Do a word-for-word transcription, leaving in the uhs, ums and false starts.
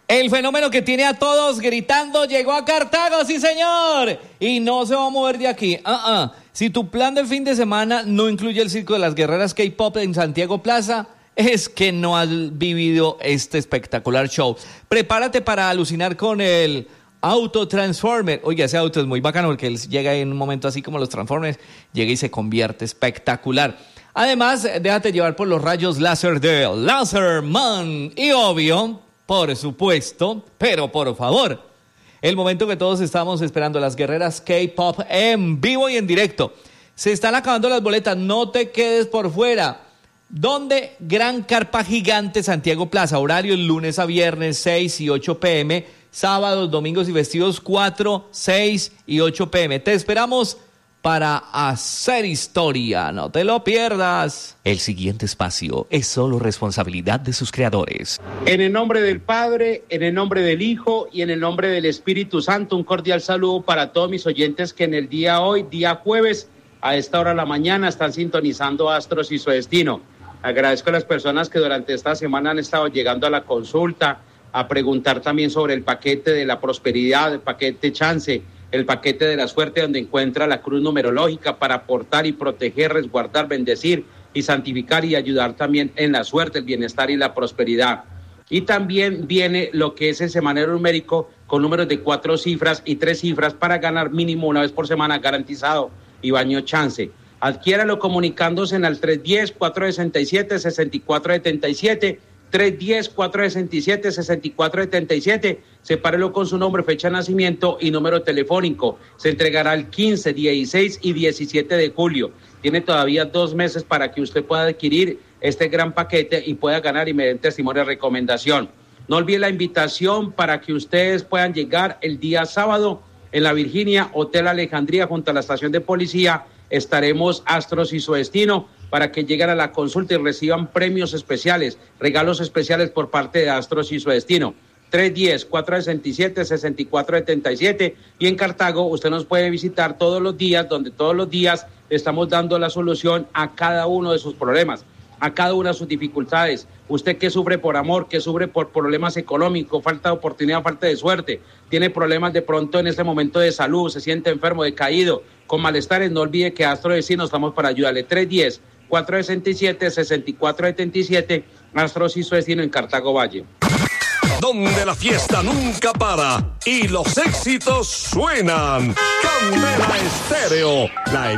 El fenómeno que tiene a todos gritando llegó a Cartago, sí señor, y no se va a mover de aquí. Uh-uh. Si tu plan de fin de semana no incluye el circo de las guerreras K-pop en Santiago Plaza, es que no has vivido este espectacular show. Prepárate para alucinar con el Auto Transformer. Oye, ese auto es muy bacano porque él llega en un momento así como los Transformers, llega y se convierte espectacular. Además, déjate llevar por los rayos láser de Laserman y obvio, por supuesto, pero por favor, el momento que todos estamos esperando, las guerreras K-pop en vivo y en directo. Se están acabando las boletas, no te quedes por fuera. ¿Dónde? Gran Carpa Gigante, Santiago Plaza. Horario lunes a viernes, seis y ocho pm. Sábados, domingos y festivos, cuatro, seis y ocho pm. Te esperamos para hacer historia. No te lo pierdas. El siguiente espacio es solo responsabilidad de sus creadores. En el nombre del Padre, en el nombre del Hijo y en el nombre del Espíritu Santo, un cordial saludo para todos mis oyentes que en el día hoy, día jueves, a esta hora de la mañana, están sintonizando Astros y su Destino. Agradezco a las personas que durante esta semana han estado llegando a la consulta, a preguntar también sobre el paquete de la prosperidad, el paquete chance, el paquete de la suerte, donde encuentra la cruz numerológica para aportar y proteger, resguardar, bendecir y santificar y ayudar también en la suerte, el bienestar y la prosperidad. Y también viene lo que es el semanario numérico con números de cuatro cifras y tres cifras para ganar mínimo una vez por semana garantizado y baño chance. Adquiéralo comunicándose en al tres uno cero, cuatro seis siete, seis cuatro siete siete, tres uno cero, cuatro seis siete, seis cuatro siete siete, sepárelo con su nombre, fecha de nacimiento y número telefónico. Se entregará el quince, dieciséis y diecisiete de julio. Tiene todavía dos meses para que usted pueda adquirir este gran paquete y pueda ganar y me den testimonio de recomendación. No olvide la invitación para que ustedes puedan llegar el día sábado en la Virginia, Hotel Alejandría, junto a la estación de policía. Estaremos Astros y su Destino para que lleguen a la consulta y reciban premios especiales, regalos especiales por parte de Astros y su Destino. tres uno cero, cuatro seis siete, seis cuatro siete siete, y en Cartago usted nos puede visitar todos los días, donde todos los días estamos dando la solución a cada uno de sus problemas, a cada una de sus dificultades. Usted que sufre por amor, que sufre por problemas económicos, falta de oportunidad, falta de suerte, tiene problemas de pronto en este momento de salud, se siente enfermo, decaído, con malestares, no olvide que Astro Vecino estamos para ayudarle. tres uno cero, cuatro seis siete, seis cuatro siete siete, Astros y su Destino en Cartago Valle. Donde la fiesta nunca para y los éxitos suenan. Candela Estéreo, la